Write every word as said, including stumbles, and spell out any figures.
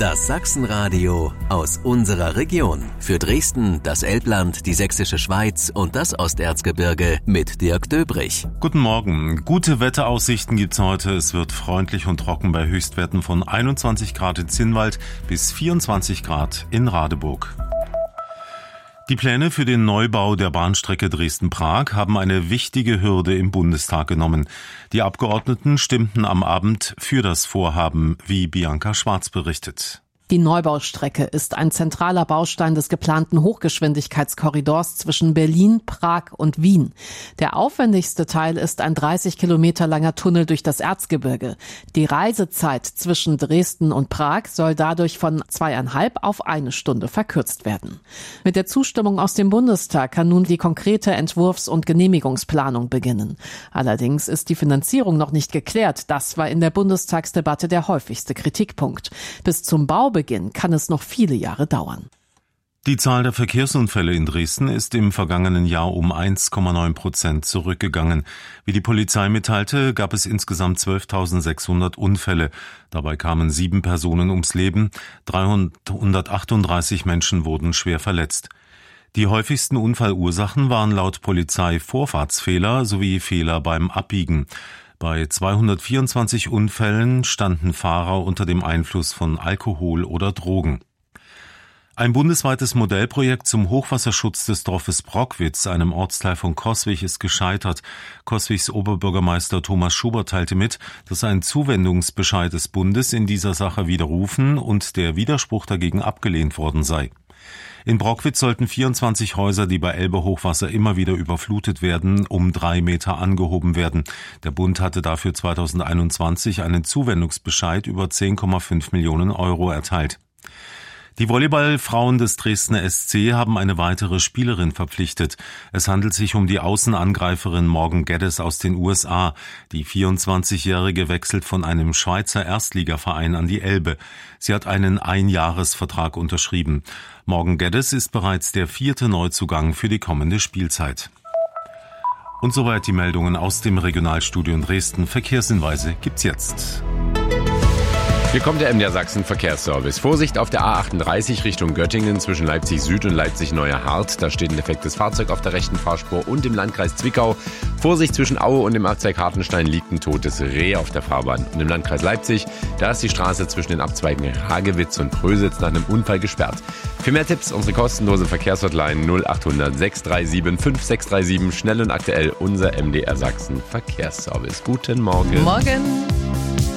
Das Sachsenradio aus unserer Region. Für Dresden, das Elbland, die Sächsische Schweiz und das Osterzgebirge mit Dirk Döbrich. Guten Morgen. Gute Wetteraussichten gibt's heute. Es wird freundlich und trocken bei Höchstwerten von einundzwanzig Grad in Zinnwald bis vierundzwanzig Grad in Radeburg. Die Pläne für den Neubau der Bahnstrecke Dresden-Prag haben eine wichtige Hürde im Bundestag genommen. Die Abgeordneten stimmten am Abend für das Vorhaben, wie Bianca Schwarz berichtet. Die Neubaustrecke ist ein zentraler Baustein des geplanten Hochgeschwindigkeitskorridors zwischen Berlin, Prag und Wien. Der aufwendigste Teil ist ein dreißig Kilometer langer Tunnel durch das Erzgebirge. Die Reisezeit zwischen Dresden und Prag soll dadurch von zweieinhalb auf eine Stunde verkürzt werden. Mit der Zustimmung aus dem Bundestag kann nun die konkrete Entwurfs- und Genehmigungsplanung beginnen. Allerdings ist die Finanzierung noch nicht geklärt. Das war in der Bundestagsdebatte der häufigste Kritikpunkt. Bis zum Baubeginn kann es noch viele Jahre dauern. Die Zahl der Verkehrsunfälle in Dresden ist im vergangenen Jahr um eins Komma neun Prozent zurückgegangen. Wie die Polizei mitteilte, gab es insgesamt zwölftausendsechshundert Unfälle. Dabei kamen sieben Personen ums Leben, dreihundertachtunddreißig Menschen wurden schwer verletzt. Die häufigsten Unfallursachen waren laut Polizei Vorfahrtsfehler sowie Fehler beim Abbiegen. Bei zweihundertvierundzwanzig Unfällen standen Fahrer unter dem Einfluss von Alkohol oder Drogen. Ein bundesweites Modellprojekt zum Hochwasserschutz des Dorfes Brockwitz, einem Ortsteil von Coswig, ist gescheitert. Coswigs Oberbürgermeister Thomas Schubert teilte mit, dass ein Zuwendungsbescheid des Bundes in dieser Sache widerrufen und der Widerspruch dagegen abgelehnt worden sei. In Brockwitz sollten vierundzwanzig Häuser, die bei Elbe-Hochwasser immer wieder überflutet werden, um drei Meter angehoben werden. Der Bund hatte dafür zweitausendeinundzwanzig einen Zuwendungsbescheid über zehn Komma fünf Millionen Euro erteilt. Die Volleyballfrauen des Dresdner S C haben eine weitere Spielerin verpflichtet. Es handelt sich um die Außenangreiferin Morgan Geddes aus den U S A. Die vierundzwanzigjährige wechselt von einem Schweizer Erstligaverein an die Elbe. Sie hat einen Einjahresvertrag unterschrieben. Morgan Geddes ist bereits der vierte Neuzugang für die kommende Spielzeit. Und soweit die Meldungen aus dem Regionalstudio in Dresden. Verkehrshinweise gibt's jetzt. Hier kommt der M D R Sachsen Verkehrsservice. Vorsicht auf der A achtunddreißig Richtung Göttingen zwischen Leipzig Süd und Leipzig Neuer Hart. Da steht ein defektes Fahrzeug auf der rechten Fahrspur und im Landkreis Zwickau. Vorsicht zwischen Aue und dem Abzweig Hartenstein liegt ein totes Reh auf der Fahrbahn. Und im Landkreis Leipzig, da ist die Straße zwischen den Abzweigen Hagewitz und Prösitz nach einem Unfall gesperrt. Für mehr Tipps unsere kostenlose Verkehrshotline null achthundert sechs drei sieben fünf sechs drei sieben. Schnell und aktuell unser M D R Sachsen Verkehrsservice. Guten Morgen. Morgen.